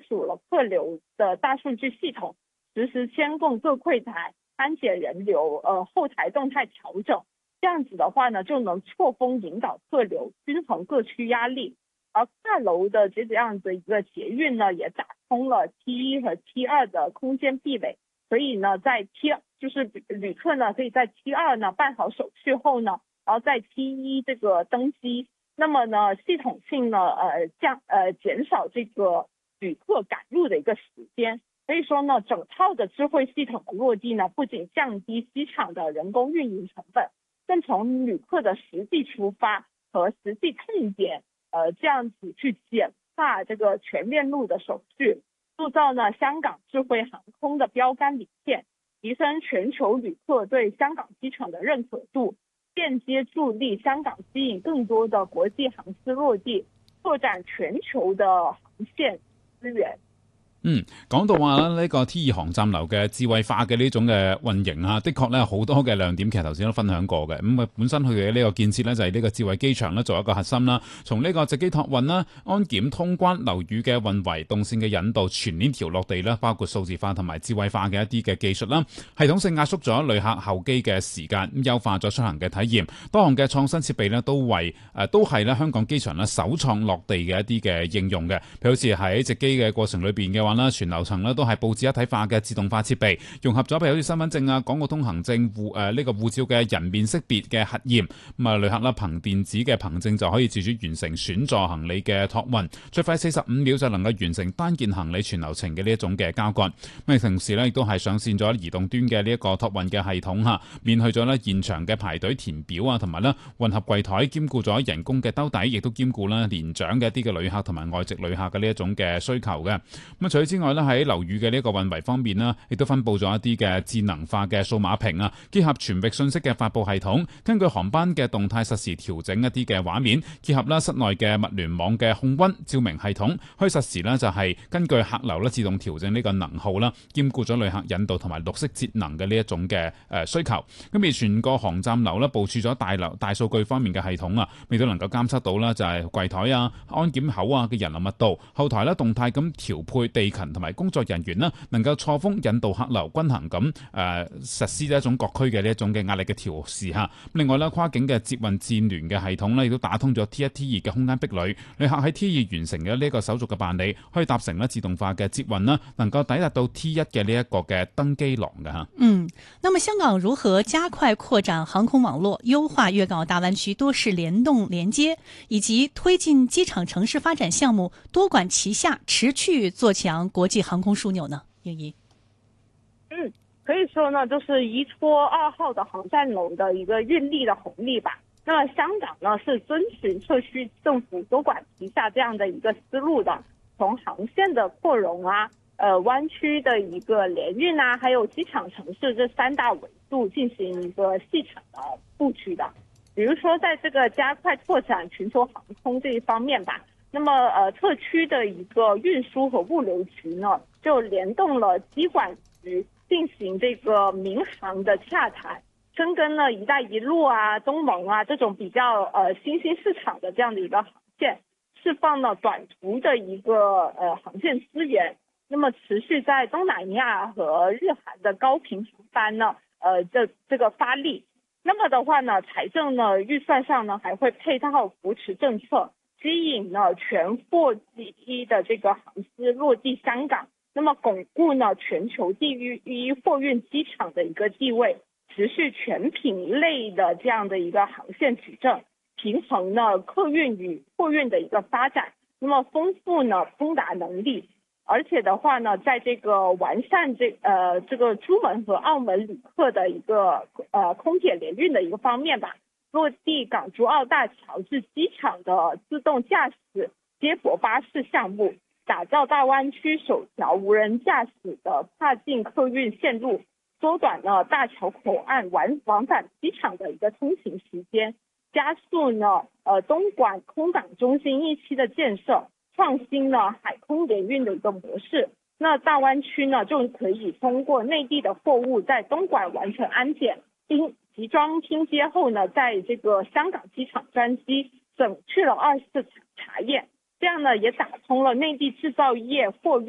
署了客流的大数据系统，实时监控各柜台安检人流，后台动态调整。这样子的话呢，就能错峰引导客流，均衡各区压力。而跨楼的这样的一个捷运呢，也打通了 T1 和 T2 的空间壁垒，所以呢，在就是旅客呢可以在 T2 呢办好手续后呢，然后在 T1 这个登机，那么呢系统性呢减少这个旅客赶路的一个时间。所以说呢，整套的智慧系统的落地呢，不仅降低机场的人工运营成本，更从旅客的实际出发和实际痛点，这样子去简化这个全链路的手续，塑造呢香港智慧航空的标杆理念，提升全球旅客对香港机场的认可度，间接助力香港吸引更多的國際航司落地，拓展全球的航線資源。 講到話呢個 T2 航站樓嘅智慧化嘅呢種嘅運營啊，的確咧好多嘅亮點，其實頭先都分享過嘅。咁本身佢嘅呢個建設呢，就係呢個智慧機場咧作為一個核心啦，從呢個直機託運啦、安檢通關、樓宇嘅運維、動線嘅引導、全鏈條落地啦，包括數字化同埋智慧化嘅一啲嘅技術啦，系統性壓縮咗旅客候機嘅時間，優化咗出行嘅體驗。多項嘅創新設備呢，都係咧香港機場咧首創落地嘅一啲嘅應用嘅，譬如好似喺直機嘅過程裏邊嘅話，全樓層咧都係佈置一體化嘅自動化設備，融合咗譬如好似身份證啊、港澳通行證、呢個護照嘅人面識別嘅核驗。旅客啦憑電子嘅憑證就可以自主完成選座行李嘅託運，最快45秒就能夠完成單件行李全流程嘅呢一種嘅交割。同時咧亦都係上線咗移動端嘅呢一個託運嘅系統嚇，免去咗咧現場嘅排隊填表啊，同埋咧混合櫃台，兼顧咗人工嘅兜底，亦都兼顧啦年長嘅一啲嘅旅客同埋外籍旅客嘅呢一種嘅需求嘅。除此之外咧，喺樓宇嘅呢個運維方面啦，亦都分佈咗一啲嘅智能化嘅數碼屏啊，結合全域信息嘅發佈系統，根據航班嘅動態實時調整一啲嘅畫面，結合啦室內嘅物聯網嘅控溫照明系統，可以實時咧就係根據客流咧自動調整呢個能耗啦，兼顧咗旅客引導同埋綠色節能嘅呢一種嘅需求。咁而全個航站樓咧部署咗大數據方面嘅系統啊，亦都能夠監測到啦就係櫃台啊、安檢口啊嘅人流密度，後台咧動態咁調配地勤同埋工作人員啦，能夠錯峰引導客流均衡咁實施一種各區嘅呢一種嘅壓力嘅調試嚇。另外咧，跨境嘅捷運戰聯嘅系統咧，亦都打通咗 T1、T2 嘅空間壁壘，旅客喺 T2 完成嘅呢一個手續嘅辦理，可以搭乘咧自動化嘅捷運啦，能夠抵達到 T1 嘅呢一個嘅登機廊嘅嚇。 那麼香港如何加快擴展航空網絡，優化粵港澳大灣區多式聯動連接，以及推進機場城市發展項目多管齊下，持續做強國際航空樞紐呢？英儀。 可以說呢，就是一拖2號的航站樓的一個運力的紅利吧。那麼香港呢是遵循特區政府多管齊下這樣的一個思路的，從航線的擴容啊、灣區的一個聯運啊，還有機場城市這3大維度進行一個細場的布局的。比如說在這個加快拓展全球航空這一方面吧，那麼特區的一個運輸和物流局呢，就聯動了機管局進行這個民航的洽談，深耕了一帶一路啊、東盟啊這種比較新興市場的這樣的一個航線，釋放了短途的一個航線資源。那麼持續在東南亞和日韓的高頻航班呢，這個發力。那麼的話呢，財政呢預算上呢還會配套扶持政策，吸引呢全貨機的這個航司落地香港。那麼鞏固呢全球第一貨運機場的一個地位，持續全品類的這樣的一個航線取證，平衡呢客運與貨運的一個發展，那麼豐富呢通達能力，而且的話呢，在這個完善這個珠門和澳門旅客的一個空鐵聯運的一個方面吧，落地港珠澳大橋至機場的自動駕駛接駁巴士項目，打造大灣區首條無人駕駛的跨境客運線路，縮短了大橋口岸往返機場的一個通行時間，加速呢東莞空港中心1期的建設，創新了海空聯運的一個模式。那大灣區呢就可以通過內地的貨物在東莞完成安檢，並集裝拼接後呢，在這個香港機場專機省去了24次查驗。這樣呢，也打通了內地製造業貨運